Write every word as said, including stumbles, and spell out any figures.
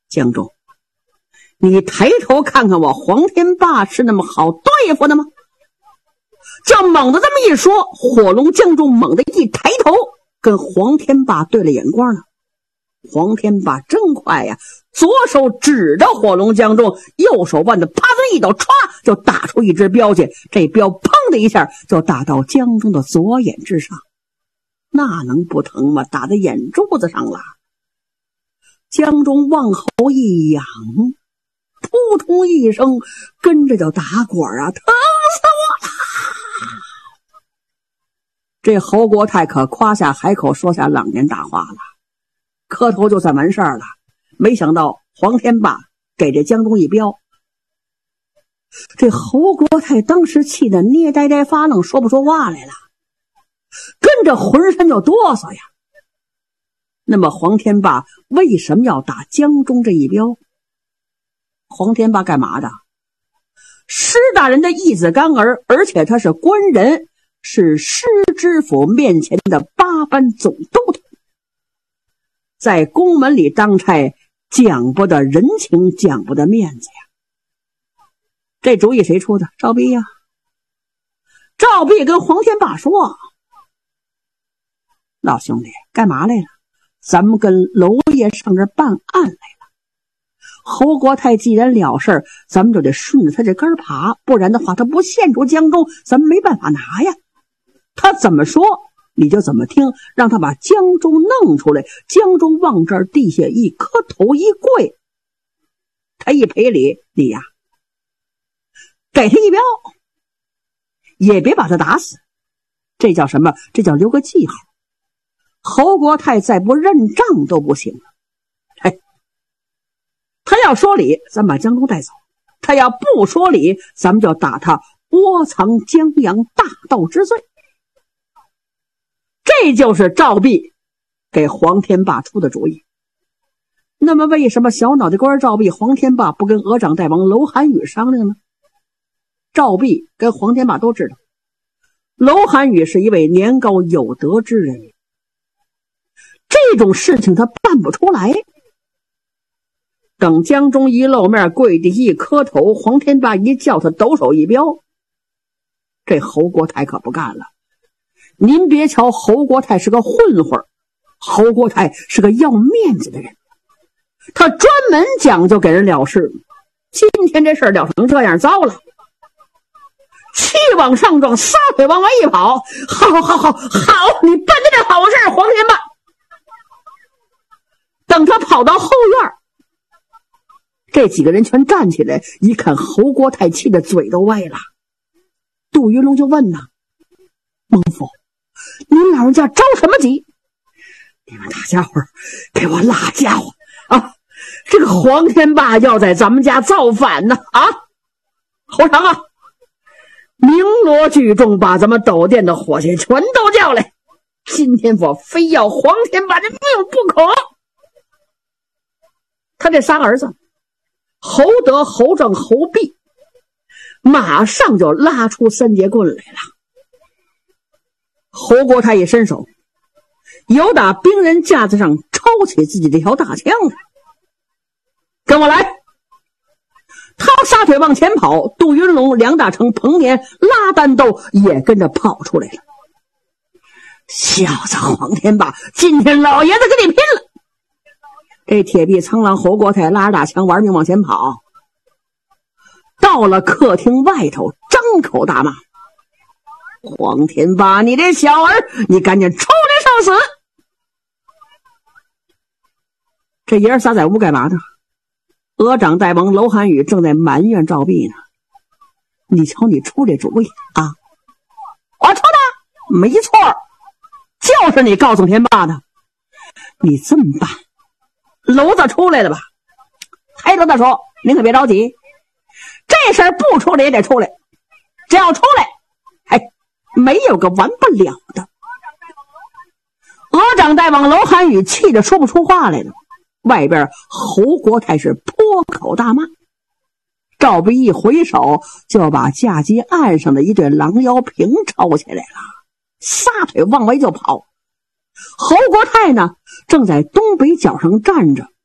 江中，你抬头看看我黄天霸是那么好对付的吗？就猛地这么一说，火龙江中猛地一抬头，跟黄天霸对了眼光了。黄天霸真快呀，左手指着火龙江中，右手腕子啪的一抖，歘就打出一只镖去。这镖砰的一下就打到江中的左眼之上，那能不疼吗？打在眼珠子上了。江中往后一仰，扑通一声，跟着就打滚啊，疼死我了！这侯国泰可夸下海口，说下朗年大话了，磕头就算完事儿了。没想到黄天霸给这江中一镖，这侯国泰当时气得捏呆呆发愣，说不出话来了，跟着浑身就哆嗦呀。那么黄天霸为什么要打江中这一镖？黄天霸干嘛的？施大人的义子干儿，而且他是官人，是施知府面前的八班总督头，在宫门里当差，讲不得人情，讲不得面子呀。这主意谁出的？赵弼呀。赵弼跟黄天霸说：老兄弟，干嘛来了？咱们跟娄爷上这办案来了。侯国泰既然了事儿，咱们就得顺着他这根爬，不然的话他不献出江中，咱们没办法拿呀。他怎么说你就怎么听，让他把江中弄出来。江中往这儿地下一磕头一跪，他一赔礼，你呀给他一镖，也别把他打死。这叫什么？这叫留个记号。侯国泰再不认账都不行了。嘿，他要说理，咱把江中带走；他要不说理，咱们就打他窝藏江洋大盗之罪。这就是赵弼给黄天霸出的主意。那么为什么小脑袋官赵弼黄天霸不跟鹅掌大王娄寒雨商量呢？赵弼跟黄天霸都知道，娄寒雨是一位年高有德之人，这种事情他办不出来。等江中一露面，跪地一磕头，黄天霸一叫他抖手一镖，这侯国泰可不干了。您别瞧侯国泰是个混混，侯国泰是个要面子的人，他专门讲究给人了事。今天这事儿了成这样，糟了！气往上撞，撒腿往外一跑，好好好好，你办的这好事，黄天霸。等他跑到后院，这几个人全站起来，一看侯国泰气的嘴都歪了。杜云龙就问呐：孟父，您老人家着什么急？你们大家伙给我拉家伙啊！这个黄天霸要在咱们家造反呢啊！侯长啊，鸣锣聚众，把咱们斗店的伙计全都叫来。今天我非要黄天霸这命不可。他这仨儿子侯德、侯正、侯弼马上就拉出三节棍来了。侯国泰一伸手，由打兵人架子上抽起自己这条大枪来，跟我来。他撒腿往前跑，杜云龙、梁大成、彭年、拉丹斗也跟着跑出来了。小子黄天霸，今天老爷子跟你拼了！这铁臂苍狼侯国泰拉着大枪玩命往前跑，到了客厅外头，张口大骂：黄天霸，你这小儿，你赶紧出来受死！这爷儿仨在屋干嘛呢？鹅掌大王娄寒雨正在埋怨赵弼呢。你瞧你出这主意啊！我出的没错，就是你告诉天霸的。你这么办，娄子出来了吧？抬头的说：您可别着急，这事儿不出来也得出来，只要出来，哎，没有个完不了的。鹅掌大王娄寒雨气得说不出话来了。外边侯国泰是破口大骂，赵弼一回手就把架机岸上的一对狼腰瓶抄起来了，撒腿往外就跑。侯国泰呢，正在东北角上站着，